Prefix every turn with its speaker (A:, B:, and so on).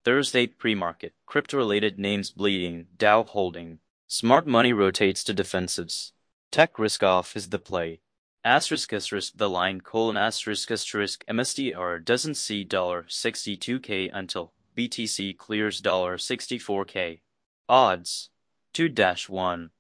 A: Thursday pre-market. Crypto-related names bleeding. Dow holding. Smart money rotates to defensives. Tech risk-off is the play. Asterisk the line asterisk MSTR doesn't see $62K until BTC clears $64K. Odds 2-1.